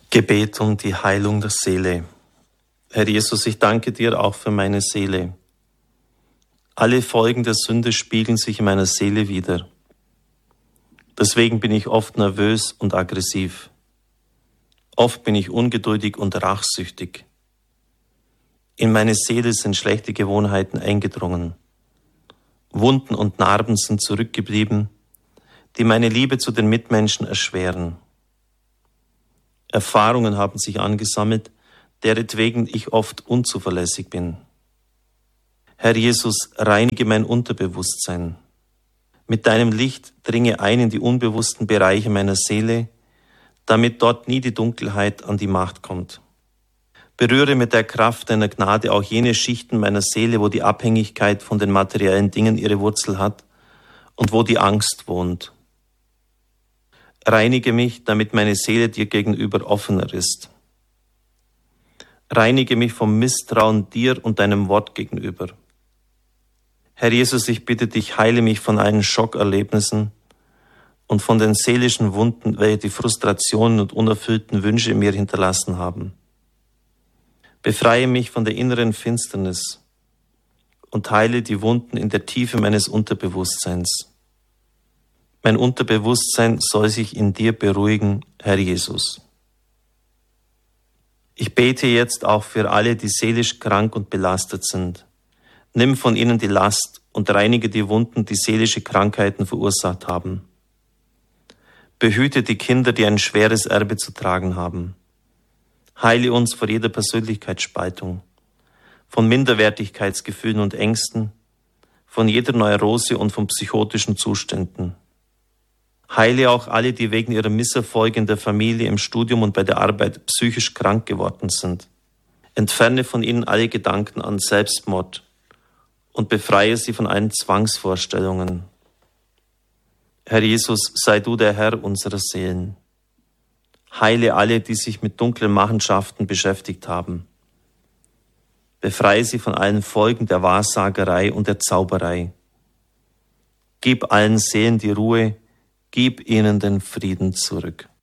Gebet um die Heilung der Seele. Herr Jesus, ich danke dir auch für meine Seele. Alle Folgen der Sünde spiegeln sich in meiner Seele wider. Deswegen bin ich oft nervös und aggressiv. Oft bin ich ungeduldig und rachsüchtig. In meine Seele sind schlechte Gewohnheiten eingedrungen. Wunden und Narben sind zurückgeblieben, die meine Liebe zu den Mitmenschen erschweren. Erfahrungen haben sich angesammelt, deretwegen ich oft unzuverlässig bin. Herr Jesus, reinige mein Unterbewusstsein. Mit deinem Licht dringe ein in die unbewussten Bereiche meiner Seele, damit dort nie die Dunkelheit an die Macht kommt. Berühre mit der Kraft deiner Gnade auch jene Schichten meiner Seele, wo die Abhängigkeit von den materiellen Dingen ihre Wurzel hat und wo die Angst wohnt. Reinige mich, damit meine Seele dir gegenüber offener ist. Reinige mich vom Misstrauen dir und deinem Wort gegenüber. Herr Jesus, ich bitte dich, heile mich von allen Schockerlebnissen und von den seelischen Wunden, welche die Frustrationen und unerfüllten Wünsche in mir hinterlassen haben. Befreie mich von der inneren Finsternis und heile die Wunden in der Tiefe meines Unterbewusstseins. Mein Unterbewusstsein soll sich in dir beruhigen, Herr Jesus. Ich bete jetzt auch für alle, die seelisch krank und belastet sind. Nimm von ihnen die Last und reinige die Wunden, die seelische Krankheiten verursacht haben. Behüte die Kinder, die ein schweres Erbe zu tragen haben. Heile uns vor jeder Persönlichkeitsspaltung, von Minderwertigkeitsgefühlen und Ängsten, von jeder Neurose und von psychotischen Zuständen. Heile auch alle, die wegen ihrer Misserfolge in der Familie, im Studium und bei der Arbeit psychisch krank geworden sind. Entferne von ihnen alle Gedanken an Selbstmord und befreie sie von allen Zwangsvorstellungen. Herr Jesus, sei du der Herr unserer Seelen. Heile alle, die sich mit dunklen Machenschaften beschäftigt haben. Befreie sie von allen Folgen der Wahrsagerei und der Zauberei. Gib allen Seelen die Ruhe, gib ihnen den Frieden zurück.